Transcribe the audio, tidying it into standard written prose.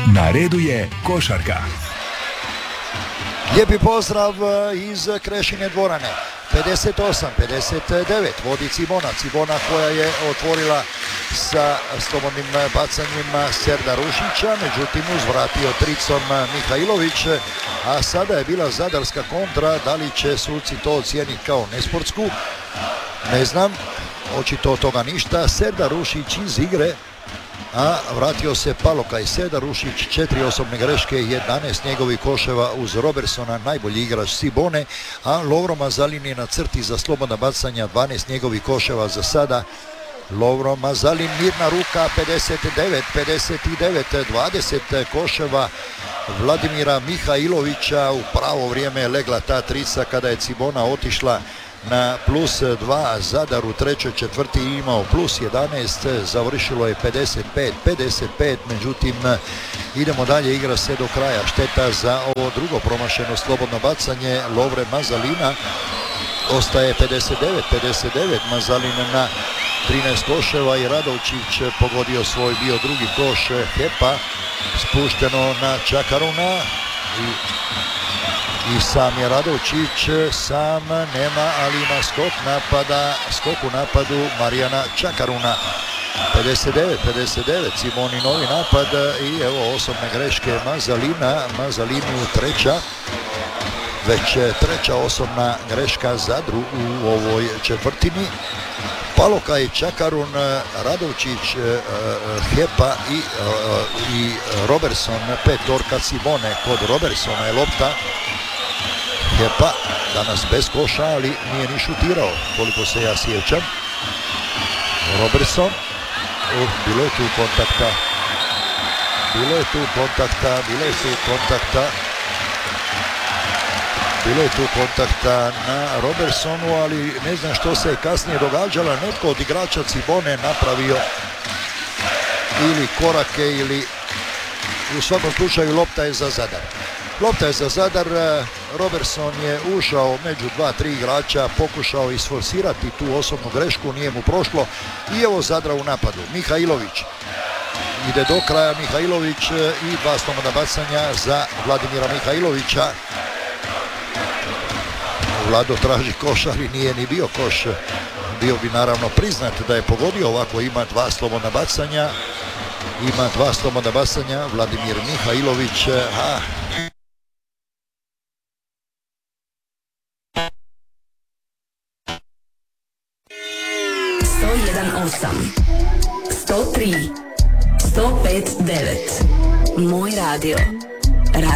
Na redu je košarka. Lijepi pozdrav iz Krešine dvorane. 58-59 vodi Cibona. Cibona koja je otvorila sa slobodnim bacanjima Serda Rušića, međutim uzvratio tricom Mihajlović, a sada je bila zadarska kontra. Da li će suci to ocijeniti kao nesportsku? Ne znam, očito od toga ništa. Serda Rušić iz igre, a vratio se Palokaj. Serda Rušić 4 osobne greške, 11 njegovih koševa uz Robertsona, najbolji igrač Cibone, a Lovro Mazalin je na crti za slobodna bacanja, 12 njegovih koševa za sada. Lovro Mazalin, mirna ruka, 59-59, 20 koševa Vladimira Mihajlovića. U pravo vrijeme je legla ta trica kada je Cibona otišla na plus 2, Zadar u trećoj četvrti imao plus 11, završilo je 55-55, međutim idemo dalje, igra se do kraja. Šteta za ovo drugo promašeno slobodno bacanje Lovre Mazalina, ostaje 59-59, Mazalin na 13 koševa i Radovčić pogodio svoj bio drugi koš Hepa, spušteno na Čakaruna i sam je Radovčić, sam nema, ali ima skok u napadu Marijana Čakaruna. 59-59, Ciboni novi napad i evo osobne greške Mazalinu treća, već treća osobna greška Zadru u ovoj četvrtini. Palokaj, Čakarun, Radovčić, Hepa i Robertson, petorka Cibone. Kod Robertsona je lopta. Hepa danas bez koša, ali nije ni šutirao, koliko se ja sjećam. Robertson, bilo je tu kontakta na Robertsonu, ali ne znam što se je kasnije događalo. Netko od igrača Cibone napravio ili korake ili u svakom slučaju lopta je za Zadar. Robertson je ušao među 2-3 igrača, pokušao isforsirati tu osobnu grešku, nije mu prošlo i evo Zadra u napadu. Mihajlović ide do kraja, Mihajlović i 2 slobodna bacanja za Vladimira Mihajlovića. Vlado traži koš, ali nije ni bio koš. Bio bi naravno priznat da je pogodio, ovako ima 2 slobodna bacanja. Vladimir Mihajlović, 103, 105.9. Moj radio.